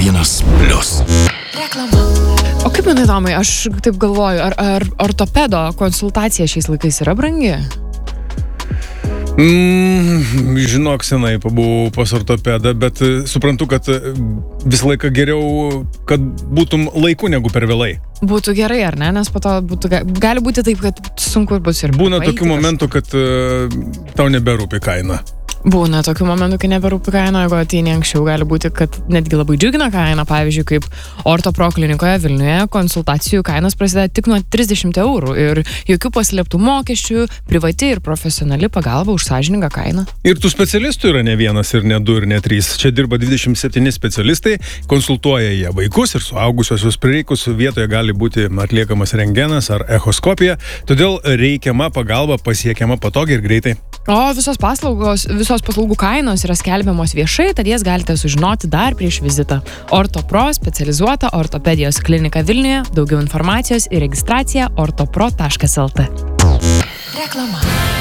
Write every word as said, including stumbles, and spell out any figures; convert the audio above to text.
vienas plius. Reklama. O kaip manai, Tomai, aš taip galvoju, ar, ar ortopedo konsultacija šiais laikais yra brangi? Mm, žinok, senai pabuvau pas ortopedą, bet suprantu, kad visą laiką geriau, kad būtum laiku negu per vėlai. Būtų gerai, ar ne? Nes po to būtų, gali būti taip, kad sunku bus ir Būna paeiti tokių momentų, kad uh, tau neberūpi kaina. Būna tokių momentų, kai neberūpi kaina, jeigu ateini anksčiau, gali būti, kad netgi labai džiugina kaina. Pavyzdžiui, kaip Ortopro klinikoje Vilniuje konsultacijų kainos prasideda tik nuo trisdešimt eurų ir jokių paslėptų mokesčių, privati ir profesionali pagalba už sąžiningą kainą. Ir tų specialistų yra ne vienas, ir ne du, ir ne trys. Čia dirba dvidešimt septyni specialistai, konsultuoja jie vaikus ir suaugusiosius, prireikus vietoje gali būti atliekamas rentgenas ar echoskopija, todėl reikiama pagalba pasiekiama patogiai ir greitai. O visos paslaugos, visos paslaugų kainos yra skelbiamos viešai, tad jas galite sužinoti dar prieš vizitą. Ortopro specializuota ortopedijos klinika Vilniuje, daugiau informacijos ir registracija ortopro taškas lt. Reklama.